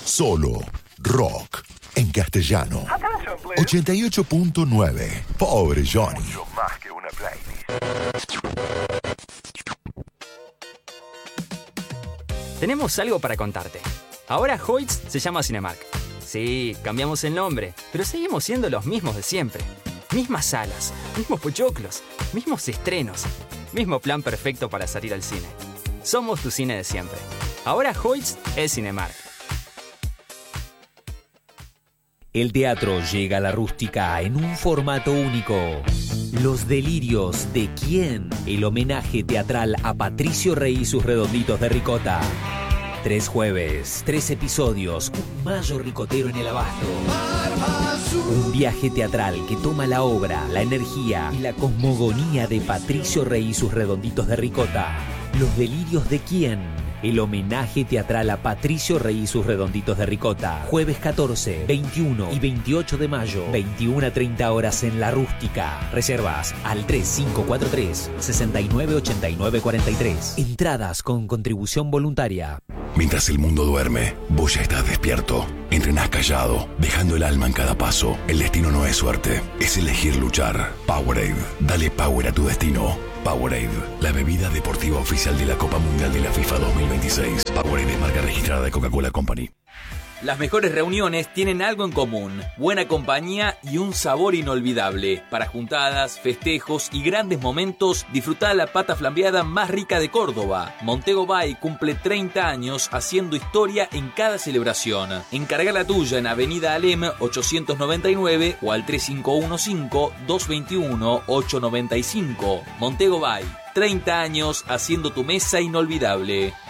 Solo rock en castellano. 88.9. Pobre Johnny. Mucho más que una playlist. Tenemos algo para contarte. Ahora Hoyts se llama Cinemark. Sí, cambiamos el nombre, pero seguimos siendo los mismos de siempre. Mismas salas, mismos pochoclos, mismos estrenos, mismo plan perfecto para salir al cine. Somos tu cine de siempre. Ahora Hoyts es Cinemark. El teatro llega a la rústica en un formato único. Los delirios de quién. El homenaje teatral a Patricio Rey y sus redonditos de ricota. 3 jueves, 3 episodios, un mayo ricotero en el abasto. Un viaje teatral que toma la obra, la energía y la cosmogonía de Patricio Rey y sus redonditos de ricota. Los delirios de quién. El homenaje teatral a Patricio Rey y sus redonditos de ricota. Jueves 14, 21 y 28 de mayo, 21 a 30 horas en La Rústica. Reservas al 3543-698943. Entradas con contribución voluntaria. Mientras el mundo duerme, vos ya estás despierto. Entrenás callado, dejando el alma en cada paso. El destino no es suerte, es elegir luchar. Powerade, dale power a tu destino. Powerade, la bebida deportiva oficial de la Copa Mundial de la FIFA 2026. Powerade es marca registrada de Coca-Cola Company. Las mejores reuniones tienen algo en común: buena compañía y un sabor inolvidable. Para juntadas, festejos y grandes momentos, disfrutá la pata flambeada más rica de Córdoba. Montego Bay cumple 30 años haciendo historia en cada celebración. Encarga la tuya en Avenida Alem 899 o al 3515-221-895. Montego Bay, 30 años haciendo tu mesa inolvidable.